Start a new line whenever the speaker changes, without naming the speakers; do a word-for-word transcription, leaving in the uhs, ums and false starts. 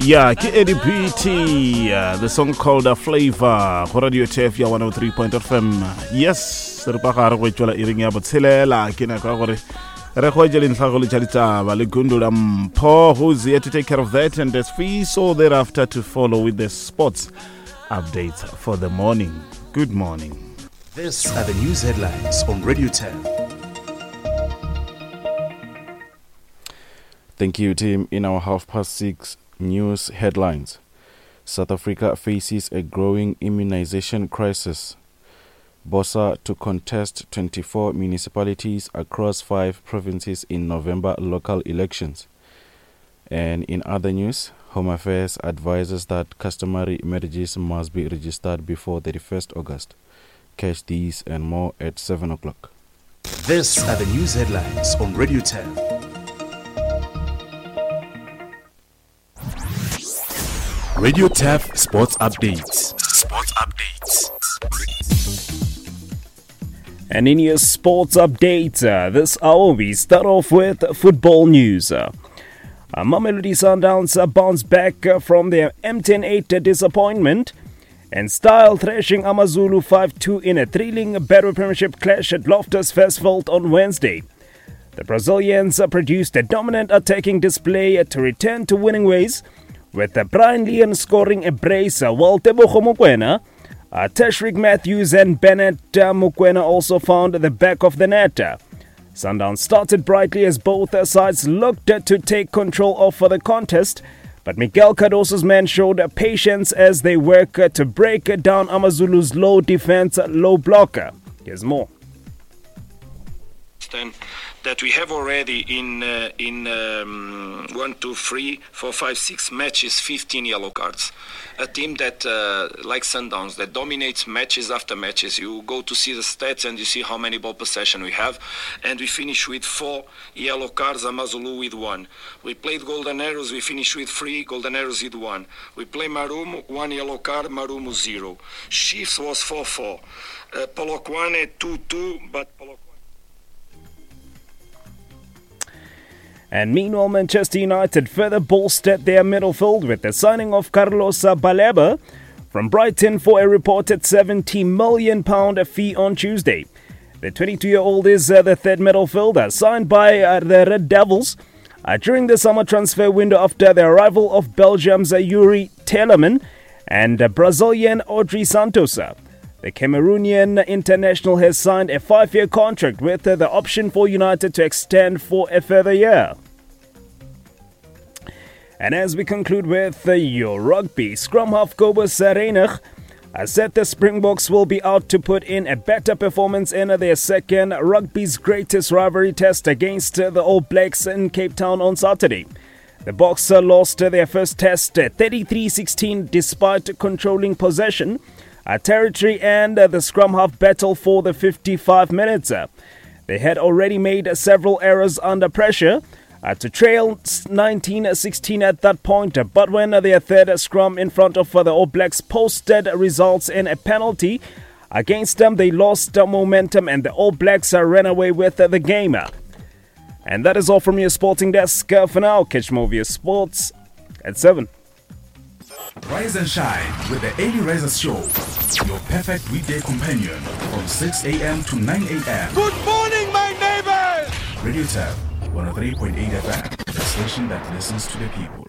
Yeah, ke Eddie P T, uh, the song called uh, Flavor, go Radio T F ya one oh three point five F M. Yes, re pa gare go tswela iring ya botshelela ke na ka gore re go jela ntlhago le tshalitaba le gundula mpho who's here to take care of that, and there's free so thereafter to follow with the sports updates for the morning. Good morning.
These are the news headlines on Radio T F.
Thank you, team. In our half past six news headlines, South Africa faces a growing immunization crisis. BOSA to contest twenty-four municipalities across five provinces in November local elections. And in other news, Home Affairs advises that customary marriages must be registered before thirty-first August. Catch these and more at seven o'clock.
These are the news headlines on Radio T F. Radio T F Sports Updates. Sports Updates.
And in your sports update, uh, this hour we start off with football news. Uh, Mamelodi Sundowns uh, bounce back uh, from their M ten eight disappointment and style thrashing Amazulu five two in a thrilling Battle Premiership clash at Loftus Versfeld on Wednesday. The Brazilians uh, produced a dominant attacking display uh, to return to winning ways, with uh, Brian Leon scoring a brace uh, while Tebogo Mokoena, uh, Tashrik Matthews and Bennett uh, Mokoena also found the back of the net. Sundowns started brightly as both uh, sides looked uh, to take control of uh, the contest, but Miguel Cardoso's men showed uh, patience as they work uh, to break uh, down Amazulu's low defense, uh, low blocker. Here's more.
That we have already in uh, in um, one, two, three, four, five, six matches, fifteen yellow cards. A team that, uh, like Sundowns, that dominates matches after matches. You go to see the stats and you see how many ball possession we have, and we finish with four yellow cards. Amazulu with one. We played Golden Arrows. We finished with three. Golden Arrows with one. We play Marumo, one yellow card. Marumo zero. Chiefs was four four. Uh, Polokwane two two, but Polokwane.
And meanwhile, Manchester United further bolstered their midfield with the signing of Carlos Baleba from Brighton for a reported seventy million pounds fee on Tuesday. The twenty-two-year-old is uh, the third midfielder signed by uh, the Red Devils uh, during the summer transfer window after the arrival of Belgium's uh, Yuri Telemann and uh, Brazilian Audrey Santos. The Cameroonian international has signed a five-year contract with uh, the option for United to extend for a further year. And as we conclude with uh, your rugby, scrum half Kobus Reinig has said the Springboks will be out to put in a better performance in uh, their second rugby's greatest rivalry test against uh, the All Blacks in Cape Town on Saturday. The Boks uh, lost uh, their first test uh, thirty-three sixteen despite controlling possession, a territory and uh, the scrum half battle for the fifty-five minutes. Uh, they had already made uh, several errors under pressure uh, to trail nineteen sixteen at that point, uh, but when uh, their third uh, scrum in front of uh, the All Blacks posted results in a penalty against them, they lost uh, momentum and the All Blacks uh, ran away with uh, the game. Uh. And that is all from your sporting desk uh, for now. Catch more of your sports at seven.
Rise and shine with the Eddie Razors Show, your perfect weekday companion from six a.m. to nine a.m.
Good morning, my neighbors!
Radio T F one oh three point eight F M, the station that listens to the people.